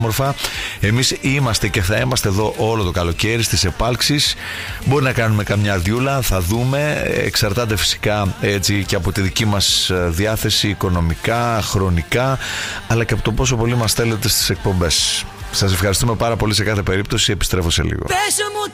όμορφα. Εμείς είμαστε και θα είμαστε εδώ όλο το καλοκαίρι στις επάλξεις. Μπορεί να κάνουμε καμιά διούλα, θα δούμε. Εξαρτάται φυσικά έτσι και από τη δική μας διάθεση οικονομικά, χρονικά, αλλά και από το πόσο πολύ μας θέλετε στις εκπομπές. Σας ευχαριστούμε πάρα πολύ σε κάθε περίπτωση. Επιστρέφω σε λίγο.